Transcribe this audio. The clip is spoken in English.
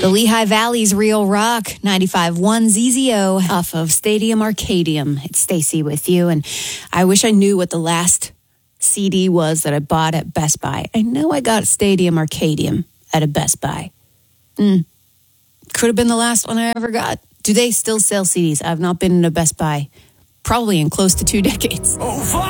The Lehigh Valley's Real Rock, 95.1 ZZO off of Stadium Arcadium. It's Stacy with you, and I wish I knew what the last CD was that I bought at Best Buy. I know I got Stadium Arcadium at a Best Buy. Could have been the last one I ever got. Do they still sell CDs? I've not been in a Best Buy probably in close to 2 decades. Over